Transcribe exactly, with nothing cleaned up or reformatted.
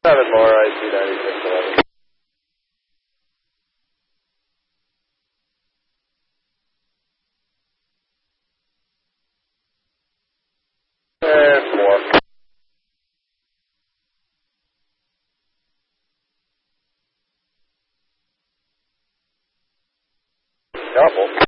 Seven more, I see ninety-six eleven. And four. Couple.